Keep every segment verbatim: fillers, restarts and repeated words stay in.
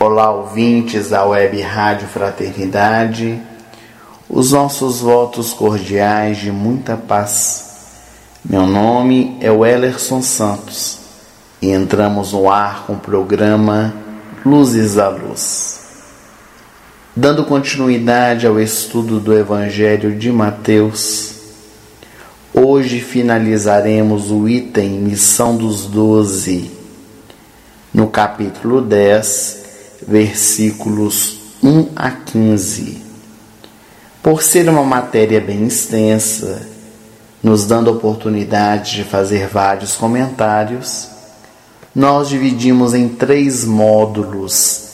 Olá, ouvintes da Web Rádio Fraternidade, os nossos votos cordiais de muita paz. Meu nome é Wellerson Santos e entramos no ar com o programa Luzes da Luz. Dando continuidade ao estudo do Evangelho de Mateus, hoje finalizaremos o item Missão dos Doze, no capítulo dez, versículos um a quinze. Por ser uma matéria bem extensa, nos dando a oportunidade de fazer vários comentários, nós dividimos em três módulos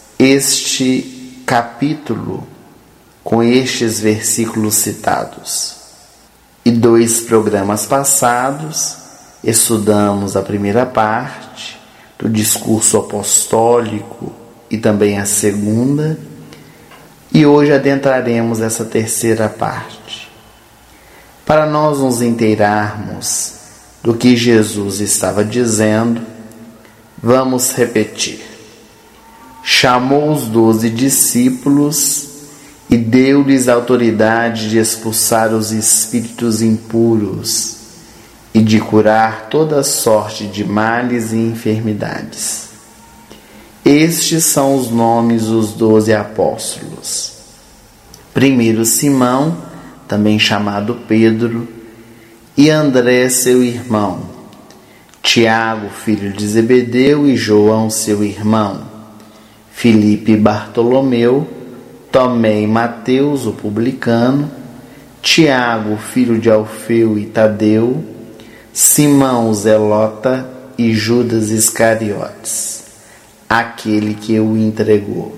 este capítulo com estes versículos citados. E dois programas passados, estudamos a primeira parte do discurso apostólico e também a segunda, e hoje adentraremos essa terceira parte. Para nós nos inteirarmos do que Jesus estava dizendo, vamos repetir. Chamou os doze discípulos e deu-lhes a autoridade de expulsar os espíritos impuros e de curar toda sorte de males e enfermidades. Estes são os nomes dos doze apóstolos. Primeiro Simão, também chamado Pedro, e André, seu irmão, Tiago, filho de Zebedeu, e João, seu irmão, Filipe e Bartolomeu, Tomé e Mateus, o publicano, Tiago, filho de Alfeu e Tadeu, Simão, o zelota, e Judas Iscariotes, aquele que o entregou.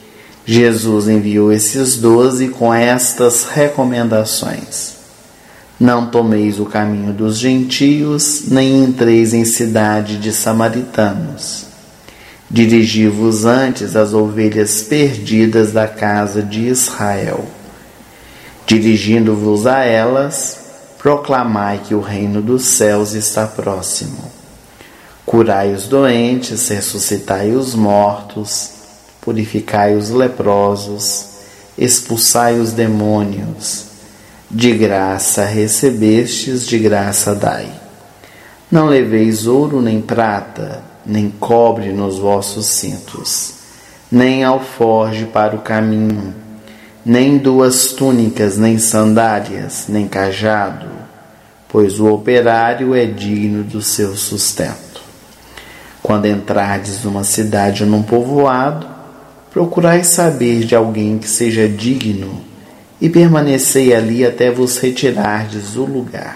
Jesus enviou esses doze com estas recomendações: não tomeis o caminho dos gentios, nem entreis em cidade de samaritanos. Dirigi-vos antes às ovelhas perdidas da casa de Israel. Dirigindo-vos a elas, proclamai que o reino dos céus está próximo. Curai os doentes, ressuscitai os mortos, purificai os leprosos, expulsai os demônios. De graça recebestes, de graça dai. Não leveis ouro nem prata, nem cobre nos vossos cintos, nem alforje para o caminho, nem duas túnicas, nem sandálias, nem cajado, pois o operário é digno do seu sustento. Quando entrardes numa cidade ou num povoado, procurai saber de alguém que seja digno e permanecei ali até vos retirardes do lugar.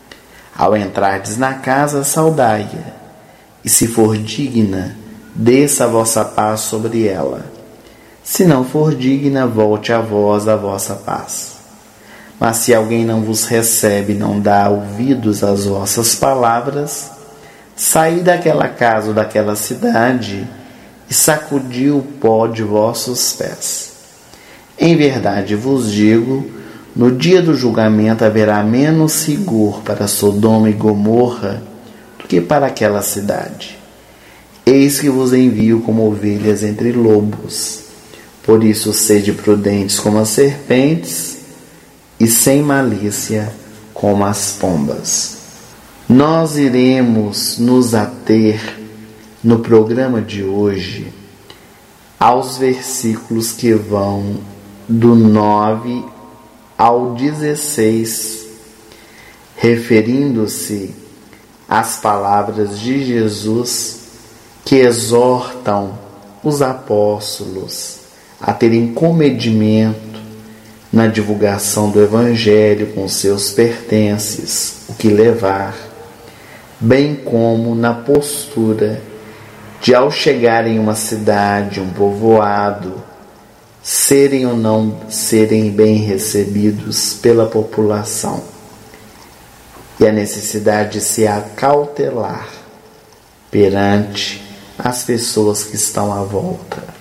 Ao entrardes na casa, saudai-a, e se for digna, desça a vossa paz sobre ela. Se não for digna, volte a vós a vossa paz. Mas se alguém não vos recebe e não dá ouvidos às vossas palavras, saí daquela casa ou daquela cidade e sacudi o pó de vossos pés. Em verdade vos digo, no dia do julgamento haverá menos rigor para Sodoma e Gomorra do que para aquela cidade. Eis que vos envio como ovelhas entre lobos. Por isso sede prudentes como as serpentes e sem malícia como as pombas. Nós iremos nos ater no programa de hoje aos versículos que vão do nove ao dezesseis, referindo-se às palavras de Jesus que exortam os apóstolos a terem comedimento na divulgação do Evangelho com seus pertences, o que levar, bem como na postura de, ao chegar em uma cidade, um povoado, serem ou não serem bem recebidos pela população, e a necessidade de se acautelar perante as pessoas que estão à volta.